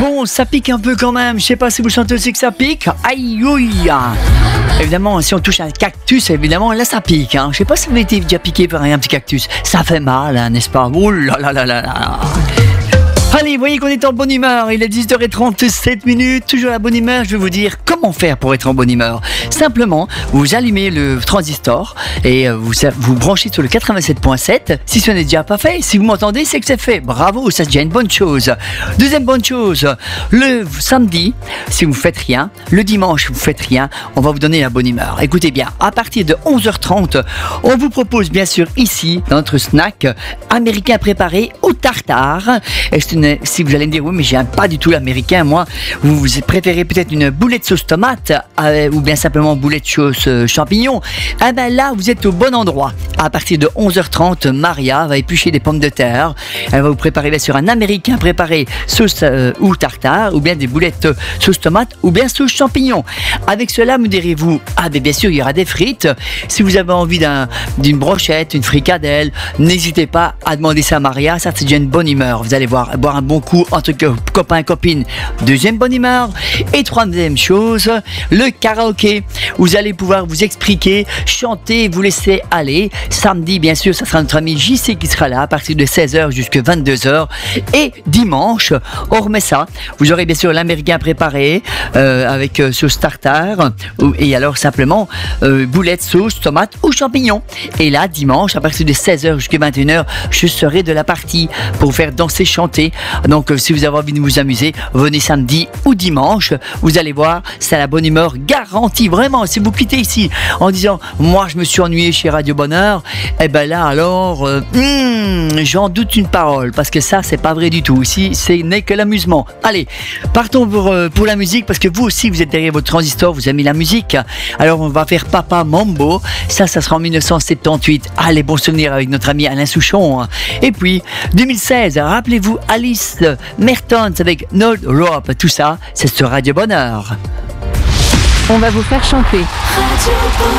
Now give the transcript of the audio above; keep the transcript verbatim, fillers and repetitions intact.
Bon, ça pique un peu quand même. Je sais pas si vous sentez aussi que ça pique. Aïe, ouïe. Évidemment, si on touche un cactus, évidemment, là, ça pique. Hein. Je sais pas si vous avez été déjà piqué par un petit cactus. Ça fait mal, hein, n'est-ce pas? Oh là là là là là. Allez, vous voyez qu'on est en bonne humeur, il est dix heures trente-sept minutes, toujours la bonne humeur. Je vais vous dire comment faire pour être en bonne humeur. Simplement, vous allumez le transistor et vous, vous branchez sur le quatre-vingt-sept point sept. Si ce n'est déjà pas fait, si vous m'entendez, c'est que c'est fait. Bravo, ça c'est déjà une bonne chose. Deuxième bonne chose, le samedi, si vous ne faites rien, le dimanche, vous ne faites rien, on va vous donner la bonne humeur. Écoutez bien, à partir de onze heures trente, on vous propose bien sûr ici, dans notre snack américain préparé au tartare. Et c'est une Si vous allez me dire, oui, mais j'aime pas du tout l'américain, moi, vous, vous préférez peut-être une boulette de sauce tomate euh, ou bien simplement boulette de sauce euh, champignon, eh ben là, vous êtes au bon endroit. À partir de onze heures trente, Maria va éplucher des pommes de terre. Elle va vous préparer bien sûr un américain préparé sauce euh, ou tartare, ou bien des boulettes euh, sauce tomate, ou bien sauce champignon. Avec cela, me direz-vous, ah ben bien sûr, il y aura des frites. Si vous avez envie d'un, d'une brochette, une fricadelle, n'hésitez pas à demander ça à Maria. Ça, c'est déjà une bonne humeur. Vous allez voir, boire un bon coup entre copains et copines. Deuxième bonne humeur. Et troisième chose, le karaoké. Vous allez pouvoir vous expliquer, chanter, vous laisser aller. Samedi, bien sûr, ça sera notre ami J C qui sera là à partir de seize heures jusqu'à vingt-deux heures. Et dimanche, on remet ça. Vous aurez bien sûr l'américain préparé euh, avec euh, sauce tartare et alors simplement euh, boulettes, sauce, tomate ou champignons. Et là, dimanche, à partir de seize heures jusqu'à vingt et une heures, je serai de la partie pour vous faire danser, chanter. Donc euh, si vous avez envie de vous amuser, venez samedi ou dimanche, vous allez voir, c'est la bonne humeur garantie. Vraiment, si vous quittez ici en disant moi je me suis ennuyé chez Radio Bonheur, et eh ben là alors euh, hmm, j'en doute une parole, parce que ça c'est pas vrai du tout. Ici ce n'est que l'amusement. Allez, partons pour, euh, pour la musique, parce que vous aussi vous êtes derrière votre transistor, vous aimez la musique. Alors on va faire Papa Mambo, ça ça sera en dix-neuf cent soixante-dix-huit. Allez, bons souvenirs avec notre ami Alain Souchon. Et puis deux mille seize, rappelez-vous Alice Mertens avec No Rope, tout ça, c'est sur Radio Bonheur. On va vous faire chanter.